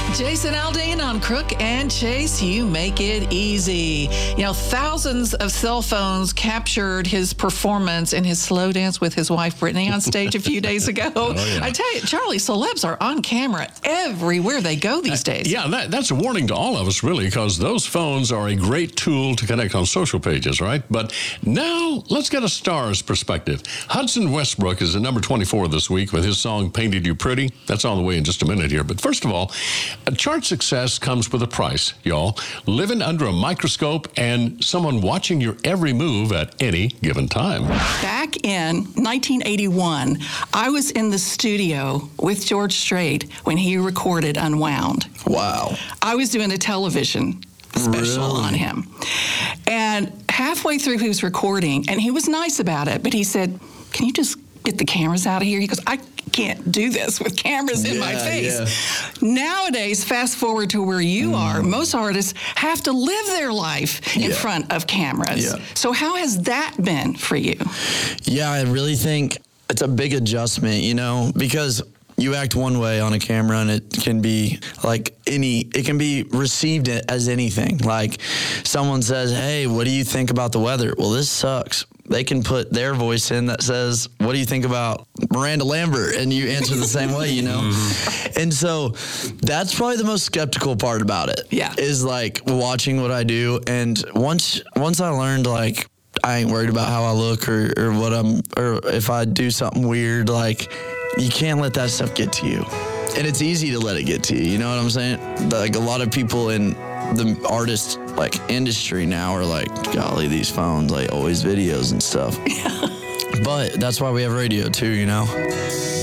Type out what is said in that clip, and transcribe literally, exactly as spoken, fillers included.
Jason Aldean on Crook and Chase, you make it easy. You know, thousands of cell phones captured his performance in his slow dance with his wife, Brittany, on stage a few days ago. Oh, yeah. I tell you, Charlie, celebs are on camera everywhere they go these days. Uh, yeah, that, that's a warning to all of us, really, because those phones are a great tool to connect on social pages, right? But now, let's get a star's perspective. Hudson Westbrook is at number twenty-four this week with his song, Painted You Pretty. That's on the way in just a minute here. But first of all, a chart success comes with a price, y'all. Living under a microscope and someone watching your every move at any given time. Back in nineteen eighty-one, I was in the studio with George Strait when he recorded Unwound. Wow. I was doing a television special Really? on him. And halfway through he was recording, and he was nice about it, but he said, "Can you just get the cameras out of here?" He goes, "I can't do this with cameras in my Yeah, face." Nowadays, fast forward to where you are, most artists have to live their life in Yeah. front of cameras. Yeah. So how has that been for you? Yeah, I really think it's a big adjustment, you know, because you act one way on a camera and it can be like any, it can be received as anything. Like someone says, "Hey, what do you think about the weather?" Well, this sucks. They can put their voice in that says, "What do you think about Miranda Lambert?" And you answer the same way, you know? Mm-hmm. And so that's probably the most skeptical part about it. Yeah. Is like watching what I do. And once, once I learned like, I ain't worried about how I look or, or what I'm, or if I do something weird, like you can't let that stuff get to you. And it's easy to let it get to you. You know what I'm saying? Like a lot of people in the artist like industry now are like, golly, these phones, like always videos and stuff. But that's why we have radio too, you know?